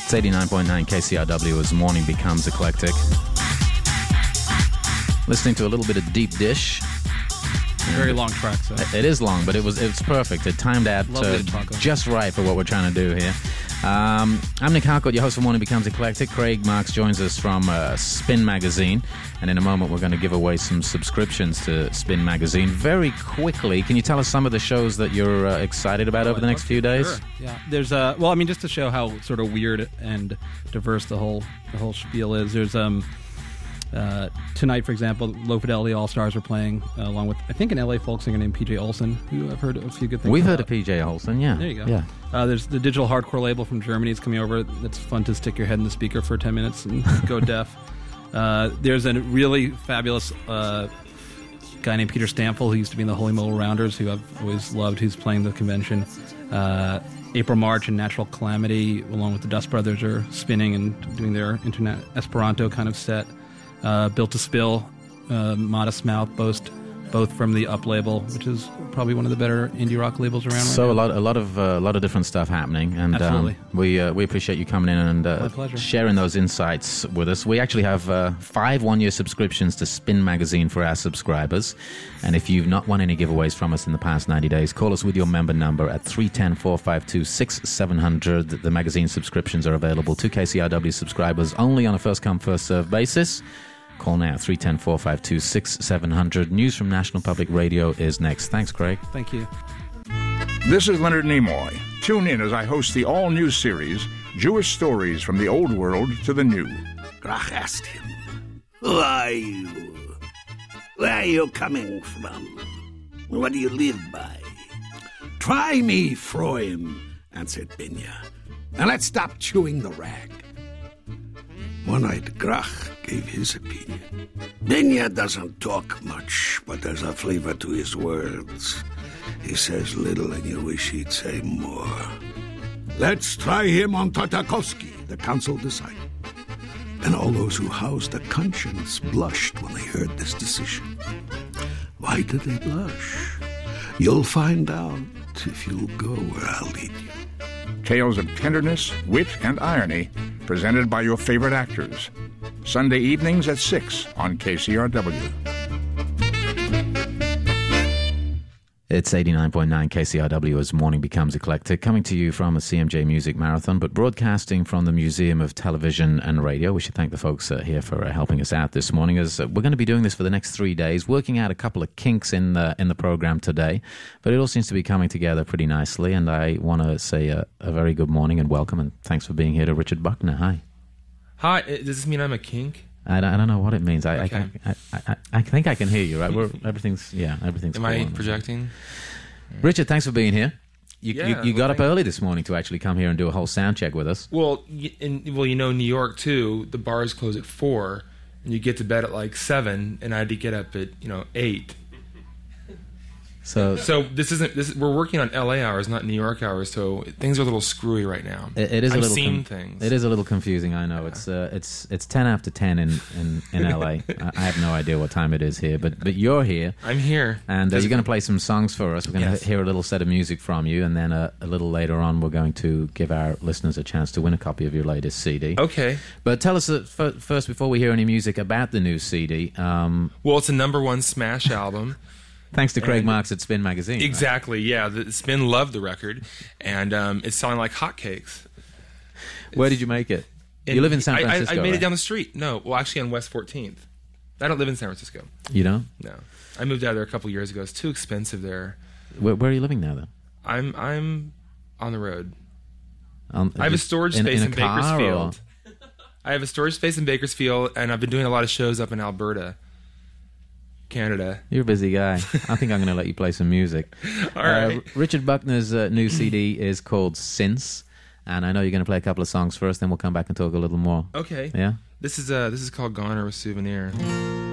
It's 89.9 KCRW as morning becomes eclectic. Listening to a little bit of Deep Dish. Very long track, so. It is long, but it's perfect. It timed out just right for what we're trying to do here. I'm Nick Harcourt, your host for Morning Becomes Eclectic. Craig Marks joins us from Spin Magazine, and in a moment we're going to give away some subscriptions to Spin Magazine. Very quickly, can you tell us some of the shows that you're excited about over the next few days? Sure. Yeah, there's just to show how sort of weird and diverse the whole spiel is. There's tonight, for example, Low Fidelity All Stars are playing along with, I think, an LA folk singer named PJ Olson, who I've heard a few good things We've about. heard of PJ Olson, yeah. There you go. Yeah. There's the digital hardcore label from Germany is coming over. That's fun to stick your head in the speaker for 10 minutes and go deaf. There's a really fabulous guy named Peter Stamfel, who used to be in the Holy Mole Rounders, who I've always loved, who's playing the convention. April March and Natural Calamity, along with the Dust Brothers, are spinning and doing their internet Esperanto kind of set. Built to Spill, Modest Mouth, both from the Up label, which is probably one of the better indie rock labels around. So right a lot of different stuff happening, and Absolutely. We appreciate you coming in and My pleasure. sharing those insights with us. We actually have 5 one-year subscriptions to Spin Magazine for our subscribers, and if you've not won any giveaways from us in the past 90 days, call us with your member number at 310-452-6700. The magazine subscriptions are available to KCRW subscribers only on a first-come, first-served basis. Call now, 310-452-6700. News from National Public Radio is next. Thanks, Craig. Thank you. This is Leonard Nimoy. Tune in as I host the all-new series, Jewish Stories from the Old World to the New. Grach asked him, "Who are you? Where are you coming from? What do you live by?" "Try me, Froim," answered Binya, "and let's stop chewing the rag." One-eyed Grach gave his opinion. "Binya doesn't talk much, but there's a flavor to his words. He says little and you wish he'd say more. Let's try him on Tartakovsky," the council decided. And all those who housed a conscience blushed when they heard this decision. Why did they blush? You'll find out if you'll go where I'll lead you. Tales of tenderness, wit, and irony, presented by your favorite actors. Sunday evenings at 6 on KCRW. It's 89.9 KCRW as morning becomes eclectic, coming to you from a CMJ Music Marathon, but broadcasting from the Museum of Television and Radio. We should thank the folks here for helping us out this morning, as we're going to be doing this for the next 3 days, working out a couple of kinks in the program today, but it all seems to be coming together pretty nicely, and I want to say a very good morning and welcome, and thanks for being here to Richard Buckner. Hi. Hi, does this mean I'm a kink? I don't know what it means. Okay. I think I can hear you, right? Everything's Am cool. I projecting? Richard, thanks for being here. You Yeah, got up early this morning to actually come here and do a whole sound check with us. Well, New York too. The bars close at 4, and you get to bed at like 7, and I had to get up at 8. So We're working on LA hours, not New York hours. So things are a little screwy right now. it is I'm a little seeing things. It is a little confusing. I know it's 10 after 10 in LA. I have no idea what time it is here, but you're here. I'm here, And you're going to play some songs for us. We're going to hear a little set of music from you, and then a little later on, we're going to give our listeners a chance to win a copy of your latest CD. Okay. But tell us first, before we hear any music, about the new CD. Well, it's a #1 smash album. Thanks to Craig Marks at Spin Magazine. Exactly. Right? Yeah, the Spin loved the record, and it's selling like hotcakes. Where did you make it? You live in San Francisco. I made right? it down the street. No, well, actually on West 14th. I don't live in San Francisco. You don't? No, I moved out of there a couple years ago. It's too expensive there. Where are you living now, then? I'm on the road. I have a storage space in Bakersfield. I have a storage space in Bakersfield, and I've been doing a lot of shows up in Alberta, Canada. You're a busy guy. I think I'm going to let you play some music. All right. Richard Buckner's new CD is called Since, and I know you're going to play a couple of songs for us, then we'll come back and talk a little more. Okay. Yeah? This is called Goner with Souvenir.